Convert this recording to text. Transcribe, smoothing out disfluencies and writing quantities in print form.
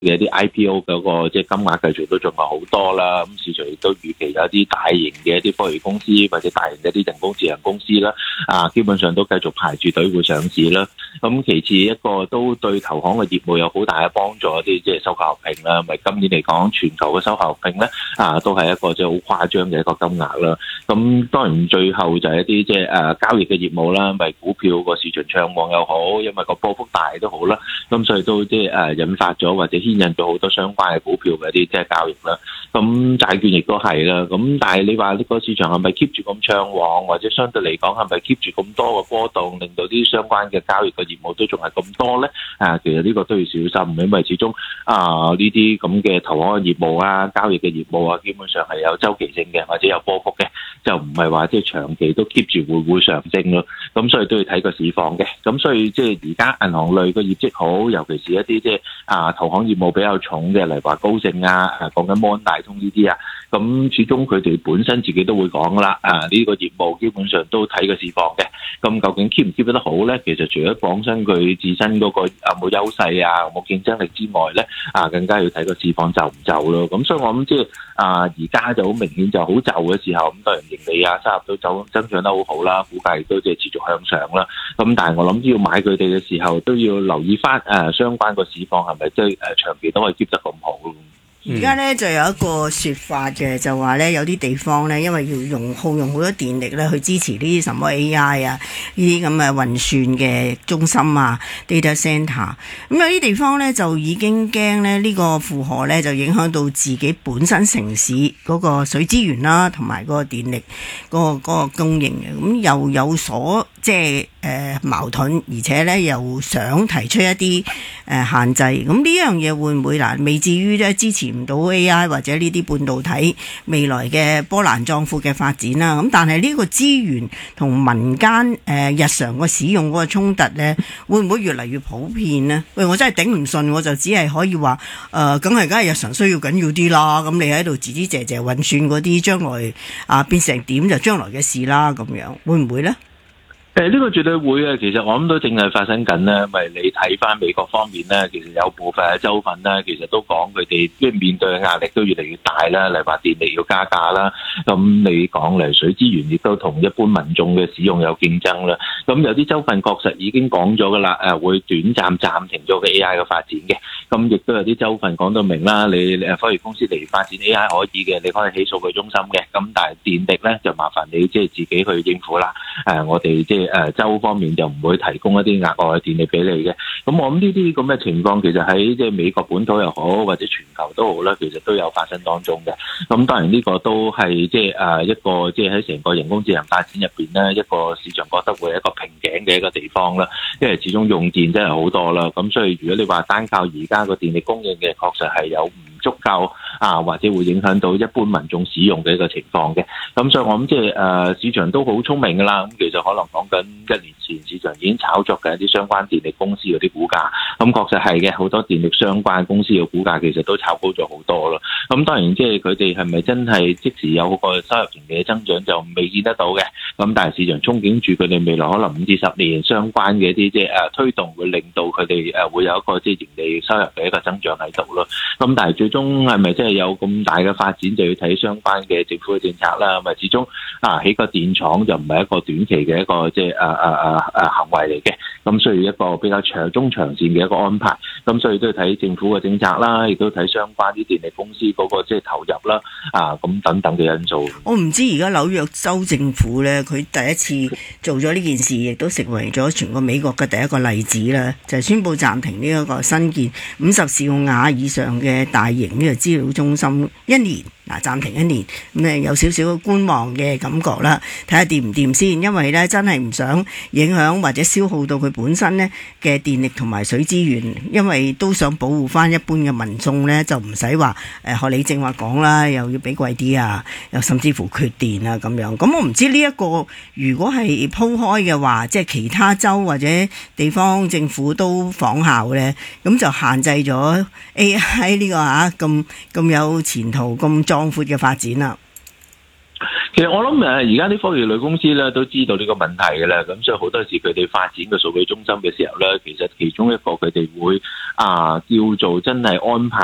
嘅啲 IPO 嗰個即係金額繼續都仲係好多啦，咁市場亦都預期有啲大型嘅一啲科技公司或者大型嘅一啲人工智能公司啦，基本上都繼續排住隊會上市啦。咁其次一個都對投行嘅業務有好大嘅幫助，一啲即係收購合併啦，咪今年嚟講全球嘅收購合併咧都係一個即係好誇張嘅一個金額啦。咁當然最後就係一啲即係交易嘅業務啦，咪股票個市場暢旺又好，因為個波幅大都好啦，咁所以都即係引發咗或者牽引咗好多相關嘅股票嘅一啲即係交易啦。咁債券亦都係啦。咁但係你話呢個市場係咪 keep 住咁暢旺，或者相對嚟講係咪 keep 住咁多嘅波動，令到啲相關嘅交易嘅業務都仲係咁多咧？其實呢個都要小心，因為始終呢啲咁嘅投行嘅業務交易嘅業務基本上係有周期性嘅，或者有波幅嘅，就唔係話即係長期都 keep 住會上升咯。咁所以都要睇個市況嘅。咁所以即係而家銀行類嘅業績好，尤其是一啲即係投行業務比較重嘅，例如話高盛講緊摩根大通呢啲咁始終佢哋本身自己都會講啦，呢個業務基本上都睇個市況嘅。咁究竟 keep 唔 keep 得好咧？其實除咗講真佢自身嗰個有冇優勢有冇競爭力之外咧，更加要睇個市況就唔就咯。咁所以我諗即係而家就好明顯就好就嘅時候，咁當然盈利收入都增長得好好啦，股價亦都即係持續向上啦。咁但係我諗要買佢哋嘅時候，都要留意翻相關個市況係咪即係長期都可以 keep 得咁好咯。 而家咧就有一個說法嘅，就話咧有啲地方咧，因為要耗用好多電力咧去支持呢啲什麼 AI 呢啲咁嘅運算嘅中心data center， 咁有啲地方咧就已經驚咧呢個負荷咧就影響到自己本身城市嗰個水資源啦，同埋嗰個電力嗰個供應嘅，咁又有所即係矛盾，而且咧又想提出一啲限制，咁呢樣嘢會唔會未至於咧支持唔到 AI 或者呢啲半導體未來嘅波瀾壯闊嘅發展啦？咁但係呢個資源同民間日常個使用嗰個衝突咧，會唔會越嚟越普遍呢？喂，我真係頂唔順，我就只係可以話梗係日常需要緊要啲啦。咁你喺度自謝運算嗰啲，將來變成點就將來嘅事啦。咁樣會唔會呢？ 呢個絕對會啊！其實我諗都正係發生緊啦，咪你睇翻美國方面咧，其實有部分嘅州份咧，其實都講佢哋即係面對嘅壓力都越嚟越大啦，例如話電力要加價啦，咁你講嚟水資源亦都同一般民眾嘅使用有競爭啦。咁有啲州份確實已經講咗噶啦，會短暫暫停咗個 AI 嘅發展嘅。咁亦都有啲州份講到明啦，你科技公司嚟發展 AI 可以嘅，你可以起數據中心嘅。咁但係電力咧就麻煩你即係自己去應付啦。我哋即係州方面就唔會提供一啲額外嘅電力俾你嘅。咁我諗呢啲咁嘅情況，其實喺即係美國本土又好，或者全球都好啦，其實都有發生當中嘅。咁當然呢個都係即係一個即係喺成個人工智能發展入邊咧，一個市場覺得會係一個瓶頸嘅一個地方啦。因為始終用電真係好多啦。咁所以如果你話單靠而家個電力供應嘅，確實係有唔足夠或者會影響到一般民眾使用嘅一個情況嘅。咁所以我諗即係市場都好聰明噶啦。咁其實可能講緊1年前市場已經炒作嘅一啲相關電力公司嗰啲股價，咁確實係嘅，好多電力相關公司嘅股價其實都炒高咗好多咯。咁當然即係佢哋係咪真係即時有個收入型嘅增長就未見得到嘅。咁但係市場憧憬住佢哋未來可能5至10年相關嘅一啲即係推動，會令到佢哋會有一個即係盈利收入嘅一個增長喺度咯。咁但係最終係咪真係有咁大嘅發展，就要睇相關嘅政府嘅政策啦。咪始終起個電廠就唔係一個短期嘅一個即係行為嚟嘅，咁需要一個比較中長線嘅一個安排。咁所以都要睇政府嘅政策啦，亦都睇相關啲電力公司嗰個即係投入啦，咁等等嘅因素。 我唔知而家紐約州政府咧，佢第一次做咗呢件事，亦都成為咗全個美國嘅第一個例子啦，就係宣布暫停呢一個新建50兆瓦以上嘅大型呢個資料中心1年。暫停1年，咁有少少觀望嘅感覺啦，睇下掂唔掂先，因為咧真係唔想影響或者消耗到佢本身咧嘅電力同埋水資源，因為都想保護翻一般嘅民眾咧，就唔使話學你正話講啦，又要俾貴啲又甚至乎缺電咁樣。咁我唔知呢一個如果係鋪開嘅話，即係其他州或者地方政府都仿效咧，咁就限制咗 AI 呢個咁有前途咁壯闊嘅發展啦。 其實我諗而家啲科技類公司咧都知道呢個問題嘅啦，咁所以好多時佢哋發展個數據中心嘅時候咧，其實其中一個佢哋會叫做真係安排